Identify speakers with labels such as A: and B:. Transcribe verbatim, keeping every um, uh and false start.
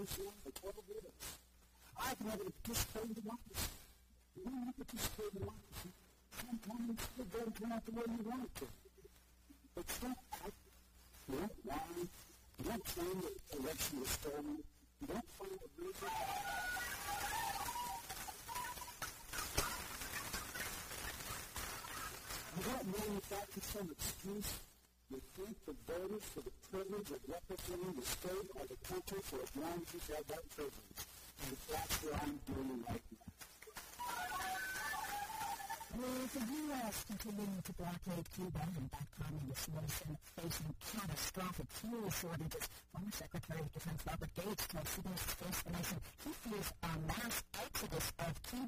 A: Islam, the twelve leaders. I've never participated in democracy. You don't have to participate in democracy. Sometimes it doesn't turn out the way you want it to. But step back. You don't lie. You don't claim that the election was stolen. You don't claim that reason. You don't manufacture some excuse. You thank the voters for the privilege of representing the state or the country for as long as you've had that privilege. And that's what I'm doing right now.
B: With the U S continuing to blockade Cuba and that communist nation facing catastrophic fuel shortages, former Secretary of Defense Robert Gates told C B S Face the Nation he fears a mass exodus of Cuban